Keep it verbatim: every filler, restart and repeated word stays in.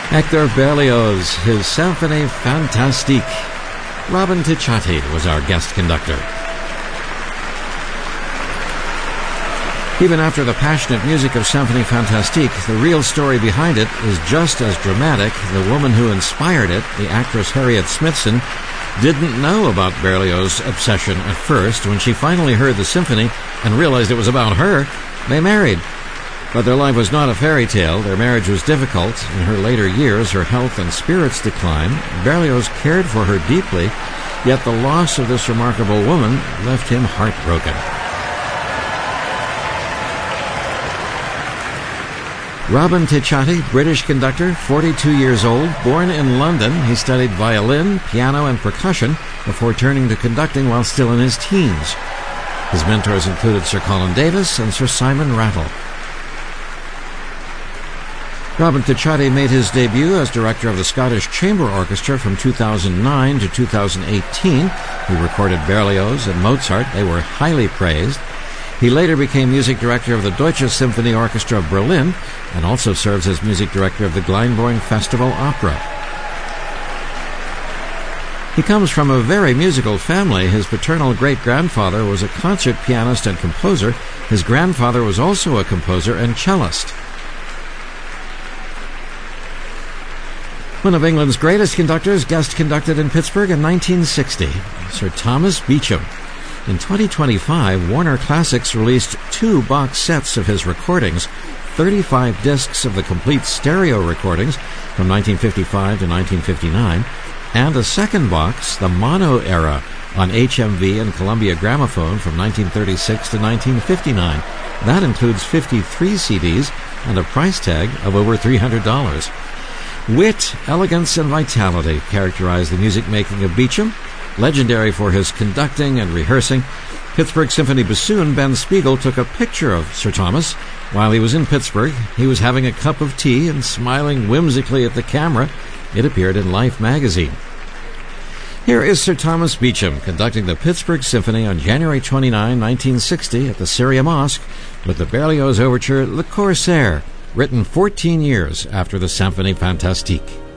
Hector Berlioz, his Symphonie Fantastique. Robin Ticciati was our guest conductor. Even after the passionate music of Symphonie Fantastique, the real story behind it is just as dramatic. The woman who inspired it, the actress Harriet Smithson, didn't know about Berlioz's obsession at first. When she finally heard the symphony and realized it was about her, they married. But their life was not a fairy tale. Their marriage was difficult. In her later years, her health and spirits declined. Berlioz cared for her deeply, yet the loss of this remarkable woman left him heartbroken. Robin Ticciati, British conductor, forty-two years old, born in London. He studied violin, piano, and percussion before turning to conducting while still in his teens. His mentors included Sir Colin Davis and Sir Simon Rattle. Robin Ticciati made his debut as director of the Scottish Chamber Orchestra from two thousand nine to two thousand eighteen. He recorded Berlioz and Mozart. They were highly praised. He later became music director of the Deutsche Symphony Orchestra of Berlin and also serves as music director of the Glyndebourne Festival Opera. He comes from a very musical family. His paternal great-grandfather was a concert pianist and composer. His grandfather was also a composer and cellist. One of England's greatest conductors guest conducted in Pittsburgh in nineteen sixty, Sir Thomas Beecham. In twenty twenty-five, Warner Classics released two box sets of his recordings, thirty-five discs of the complete stereo recordings from nineteen fifty-five to nineteen fifty-nine, and a second box, the Mono Era, on H M V and Columbia Gramophone from nineteen thirty-six to nineteen fifty-nine. That includes fifty-three C Ds and a price tag of over three hundred dollars. Wit, elegance, and vitality characterize the music-making of Beecham. Legendary for his conducting and rehearsing, Pittsburgh Symphony bassoon Ben Spiegel took a picture of Sir Thomas while he was in Pittsburgh. He was having a cup of tea and smiling whimsically at the camera. It appeared in Life magazine. Here is Sir Thomas Beecham conducting the Pittsburgh Symphony on January twenty-ninth, nineteen sixty at the Syria Mosque with the Berlioz overture Le Corsaire, written fourteen years after the Symphonie Fantastique.